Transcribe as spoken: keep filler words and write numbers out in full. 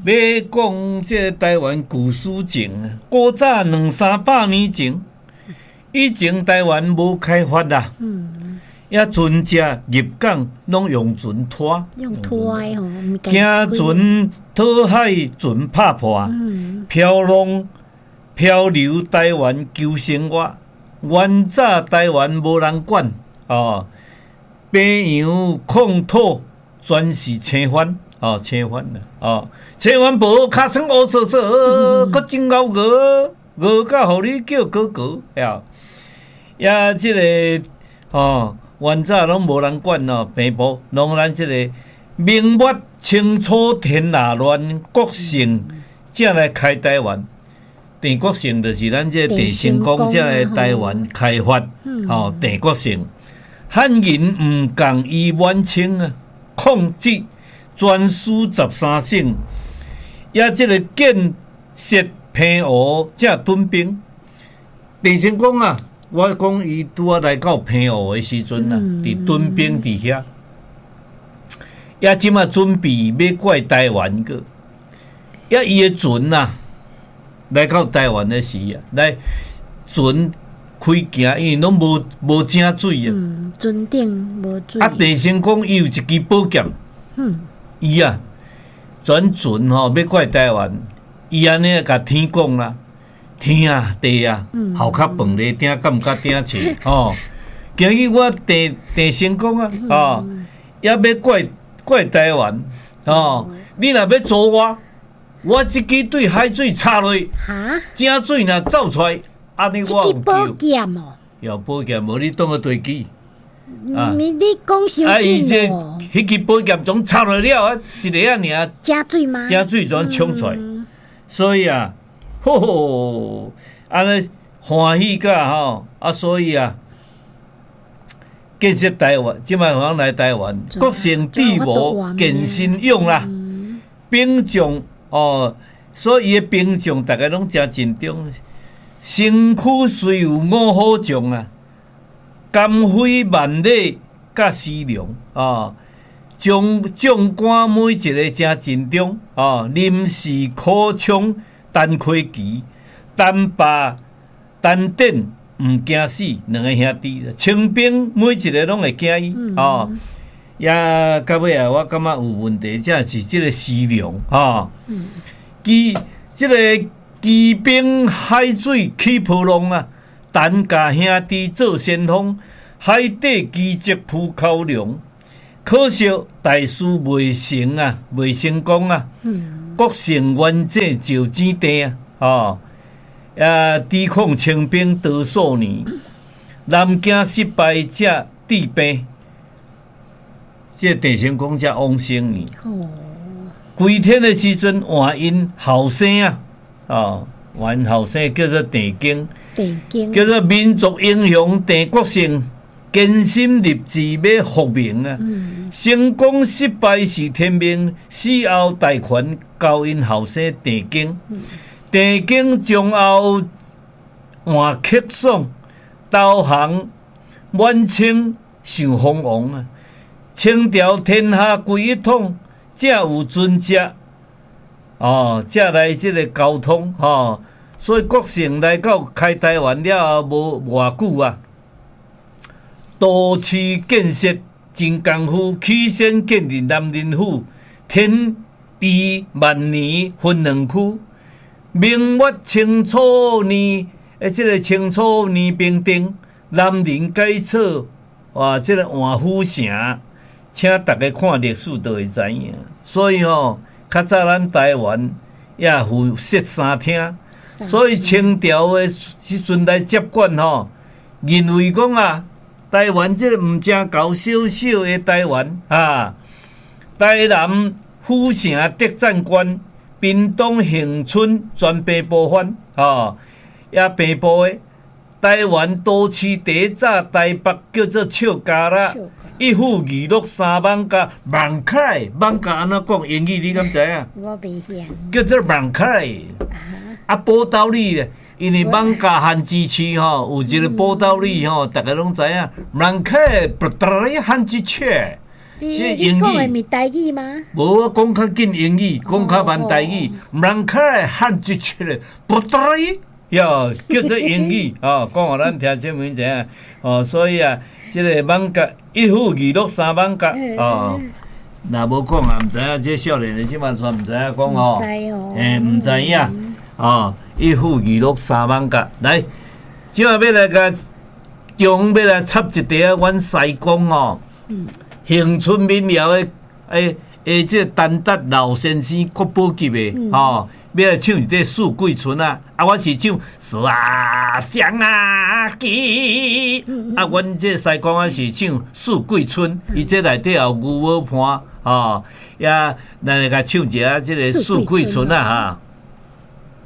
要讲这台湾古书情，古早两三百年前，以前台湾无开发啦，嗯，也船只入港拢用船拖， 用拖的吼， 行船讨海船拍破，嗯，漂浪漂流台湾求生活。原早台湾无人管哦，平洋控土全是青番哦，青番啦哦，青番无尻川乌索索，搁真咬鹅，鹅甲互你叫哥哥呀，呀，即、这个哦，原早拢无人管哦，平埔拢咱即个明末清初天下乱国姓才来开台湾。郑国姓就是咱这郑成功才来台湾开发，哦，郑国姓汉人毋共伊晚清啊，控制专属十三省，也即个建设平湖才屯兵。郑成功啊，我讲伊拄啊来到平湖的时阵啊，伫屯兵伫遐，也即马准备要过台湾个，也伊的船啊。来到台湾的时啊，来船开行，因为拢无无正水啊。 嗯，船顶无水。 啊，郑成功伊有一支宝剑，嗯，伊啊，转船吼要过台湾，伊安尼甲天讲啦，天啊地啊，好较饭咧，顶敢毋甲顶切吼。今日我郑郑成功啊，哦，也要过过台湾，哦，你若要阻我。我即支对海水插落，哈，正水若走出来，安尼我有救。 宝剑哦， 有宝剑，无你当个对机。 啊，你你讲伤啊，伊这哦。 迄支宝剑总插落了啊，一个啊尔。 正水吗？ 正水全冲出来，嗯、所以啊，吼吼，安尼欢喜甲吼啊，所以啊，建设台湾，即摆人来台湾，国姓地无建新用啦，嗯、兵将。哦，所以伊的兵将大家拢真尽忠，身躯虽有五虎将啊，甘非万里甲西凉啊，将将官每一个真尽忠啊，临时苦枪单开旗，单把单顶毋惊死，两个兄弟，清兵每一个拢会惊伊啊。嗯也到尾啊，我感觉有问题，这是这个西凉啊。嗯，机这个骑兵海水起波浪啊，单甲兄弟做先锋，海底基积扑口粮，可惜大事未成啊，未成功啊。嗯，国姓元济就钱地啊，哦，也抵抗清兵多数年，南京失败者治病。这郑成功才往生呢。哦，归天的时阵，换因后生啊，哦，换后生叫做郑经， 郑经叫做民族英雄郑国胜，坚心立志要复明啊。嗯、成功失败是天命，死后大权交因后生郑经。嗯、郑经从后换客爽，导航满清想封王啊。清朝天下归一统，才有船只哦，才来这个交通哦。所以国姓来到开台湾了无偌久啊，都市建设真功夫，起先建立南宁府，天地万年分两区。明末清初年，诶，这个清初年平定，南宁改设哇，这个换府城。请大家看历史就会知影，所以吼，较早咱台湾也有设三厅，所以清朝的时阵来接管吼，认为讲啊，台湾这个毋正够小小的台湾啊，台南府城德赞关，屏东恒春全北部分啊，也北部的台湾都市第一早台北叫做笑家啦。一府二鹿三艋舺，艋舺艋舺安怎讲英语？你敢知影？ 我未晓。 叫做艋舺。啊，宝斗里咧，因为艋舺汉字区吼，有一个宝斗里吼，大家拢知影。艋舺不得汉字区， 这英讲的语。 是台语吗？ 无我讲较紧英语，讲较慢台语，毋通较会喊一出来，不对。哟，叫做英语哦，讲互咱听众朋友知影哦，所以啊，即、这个艋舺一夫二鹿三艋舺哦，若无讲也毋知影，这少年的即满煞毋知影讲哦， 唔知哦， 诶，毋知影哦，一夫二鹿三艋舺，来，即下要来甲中要来插一条，阮西公哦，恒春民谣的诶诶，即陈达老先生国宝级的哦。要来唱一个《四季春》啊！啊，我是唱《沙乡啊记》，啊，阮这西公啊是唱《四季春》，伊这内底有牛尾盘，吼，也咱来甲唱一下这个《四季春》啊，哈。